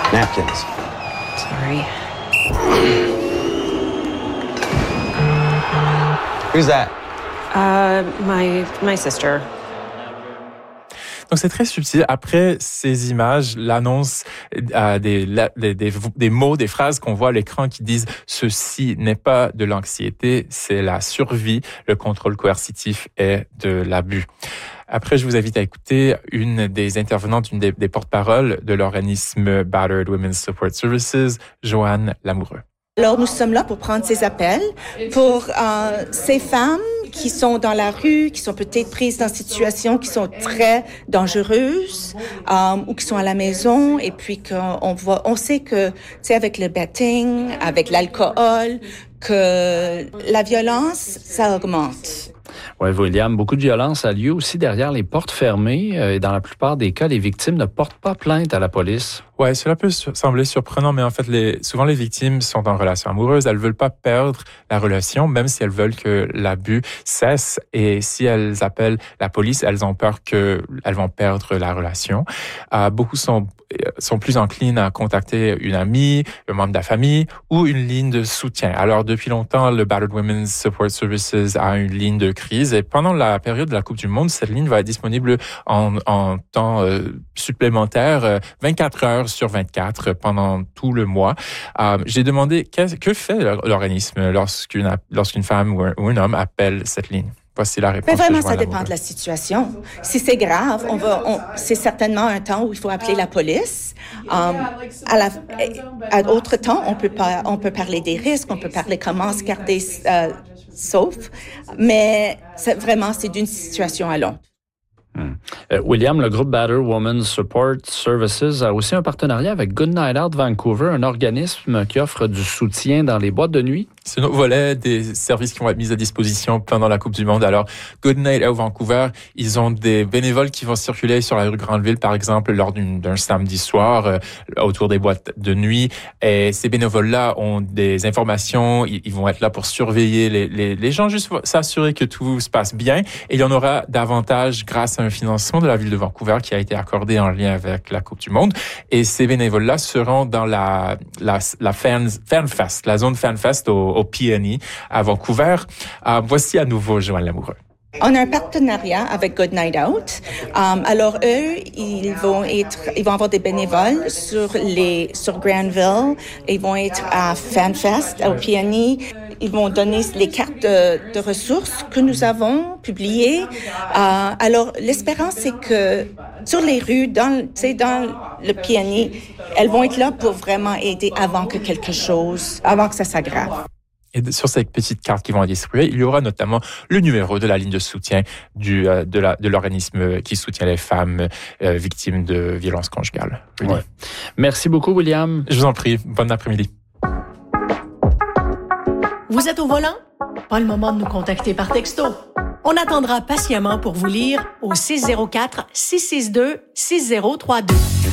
Napkins. Sorry. Who's that? My sister. Donc, c'est très subtil. Après ces images, l'annonce des mots, des phrases qu'on voit à l'écran qui disent « Ceci n'est pas de l'anxiété, c'est la survie, le contrôle coercitif est de l'abus ». Après, je vous invite à écouter une des intervenantes, une des porte-paroles de l'organisme Battered Women's Support Services, Joanne Lamoureux. Alors, nous sommes là pour prendre ces appels pour ces femmes qui sont dans la rue, qui sont peut-être prises dans des situations qui sont très dangereuses ou qui sont à la maison et puis on sait que, tu sais, avec le betting, avec l'alcool, que la violence, ça augmente. Oui, William, beaucoup de violence a lieu aussi derrière les portes fermées et dans la plupart des cas, les victimes ne portent pas plainte à la police. Ouais, cela peut sembler surprenant, mais en fait, souvent les victimes sont en relation amoureuse. Elles veulent pas perdre la relation, même si elles veulent que l'abus cesse. Et si elles appellent la police, elles ont peur qu'elles vont perdre la relation. Beaucoup sont plus enclines à contacter une amie, un membre de la famille ou une ligne de soutien. Alors, depuis longtemps, le Battered Women's Support Services a une ligne de crise. Et pendant la période de la Coupe du Monde, cette ligne va être disponible en temps supplémentaire, 24 heures sur 24 pendant tout le mois. J'ai demandé que fait l'organisme lorsqu'une femme ou un homme appelle cette ligne. Voici la réponse. Mais vraiment, ça dépend de la situation. Si c'est grave, c'est certainement un temps où il faut appeler la police. À d'autres temps, on peut parler des risques, on peut parler comment se garder sauf. Mais c'est d'une situation à l'autre. William, le groupe Battered Women's Support Services a aussi un partenariat avec Good Night Out Vancouver, un organisme qui offre du soutien dans les boîtes de nuit. C'est un autre volet des services qui vont être mis à disposition pendant la Coupe du Monde. Alors, Good Night Out Vancouver, ils ont des bénévoles qui vont circuler sur la rue Grandville, par exemple, lors d'un samedi soir, autour des boîtes de nuit. Et ces bénévoles-là ont des informations. Ils vont être là pour surveiller les gens, juste pour s'assurer que tout se passe bien. Et il y en aura davantage grâce à un financement de la ville de Vancouver qui a été accordé en lien avec la Coupe du Monde. Et ces bénévoles-là seront dans la FanFest, la zone FanFest au PNI à Vancouver. Voici à nouveau Joanne Lamoureux. On a un partenariat avec Good Night Out. Alors eux, ils vont avoir des bénévoles sur Granville. Ils vont être à FanFest, au PNI. Ils vont donner les cartes de ressources que nous avons publiées. Alors l'espérance, c'est que sur les rues, dans le PNI, elles vont être là pour vraiment aider avant que ça s'aggrave. Et sur ces petites cartes qui vont être distribuées, il y aura notamment le numéro de la ligne de soutien de l'organisme qui soutient les femmes victimes de violences conjugales. Ouais. Merci beaucoup, William. Je vous en prie. Bon après-midi. Vous êtes au volant? Pas le moment de nous contacter par texto. On attendra patiemment pour vous lire au 604-662-6032.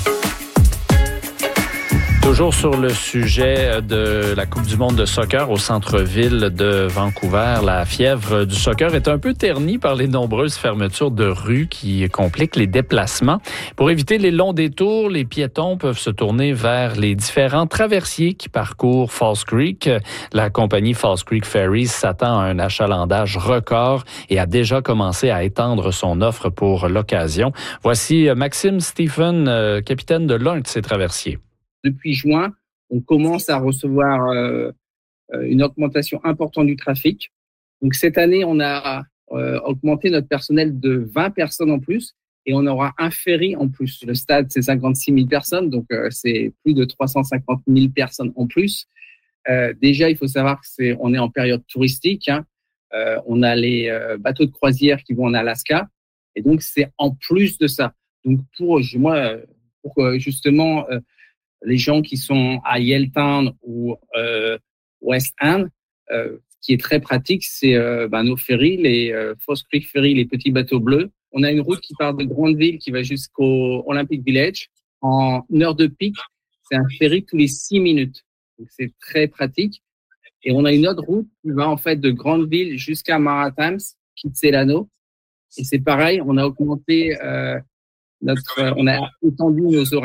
Toujours sur le sujet de la Coupe du monde de soccer au centre-ville de Vancouver, la fièvre du soccer est un peu ternie par les nombreuses fermetures de rues qui compliquent les déplacements. Pour éviter les longs détours, les piétons peuvent se tourner vers les différents traversiers qui parcourent False Creek. La compagnie False Creek Ferries s'attend à un achalandage record et a déjà commencé à étendre son offre pour l'occasion. Voici Maxime Stephen, capitaine de l'un de ces traversiers. Depuis juin, on commence à recevoir une augmentation importante du trafic. Donc cette année, on a augmenté notre personnel de 20 personnes en plus et on aura un ferry en plus. Le stade, c'est 56 000 personnes, donc c'est plus de 350 000 personnes en plus. Déjà, il faut savoir qu'on est en période touristique. On a les bateaux de croisière qui vont en Alaska et donc c'est en plus de ça. Donc pour justement les gens qui sont à Yaletown ou West End, ce qui est très pratique, c'est nos ferries, les False Creek Ferry, les petits bateaux bleus. On a une route qui part de Grandville qui va jusqu'au Olympic Village. En heure de pic, c'est un ferry tous les 6 minutes. Donc, c'est très pratique. Et on a une autre route qui va en fait de Grandville jusqu'à Maritimes, Kitsilano. Et c'est pareil, on a augmenté on a étendu nos horaires.